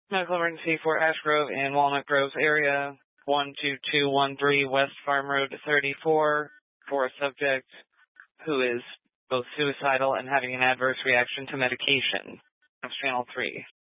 Medical emergency for Ash Grove and Walnut Groves area, 12213 West Farm Road 34, for a subject who is both suicidal and having an adverse reaction to medication. Of Channel 3.